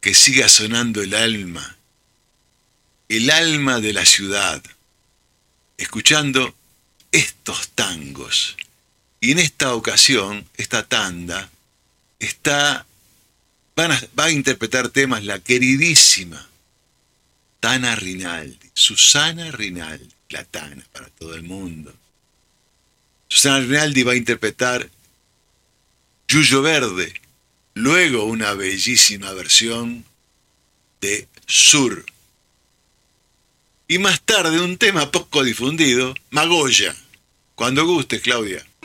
que siga sonando el alma de la ciudad, escuchando estos tangos. Y en esta ocasión, esta tanda, va a interpretar temas la queridísima Tana Rinaldi, Susana Rinaldi, la Tana para todo el mundo. Susana Rinaldi va a interpretar Yuyo Verde, luego una bellísima versión de Sur. Y más tarde un tema poco difundido, Magoya. Cuando gustes, Claudia.